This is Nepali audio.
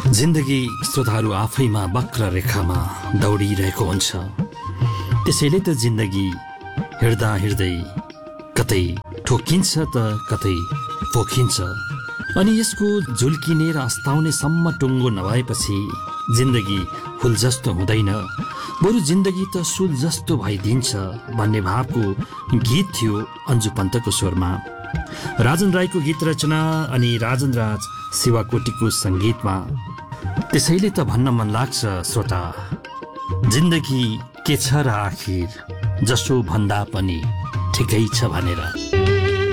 जिन्दगी श्रोताहरू आफैमा वक्र रेखामा दौडिरहेको हुन्छ। त्यसैले त जिन्दगी हिँड्दा हिँड्दै कतै ठोकिन्छ त कतै पोखिन्छ। अनि यसको झुल्किने र अस्ताउने सम्म टुङ्गो नभएपछि जिन्दगी फुल जस्तो हुँदैन, बरु जिन्दगी त सुल जस्तो भइदिन्छ भन्ने भावको गीत थियो अन्जु पन्तको स्वरमा। राजन राईको गीत रचना अनि राजन राज शिवाकोटीको सङ्गीतमा। त्यसैले त भन्न मन लाग्छ श्रोता, जिन्दगी के छ र आखिर, जसो भन्दा पनि ठिकै छ भनेर।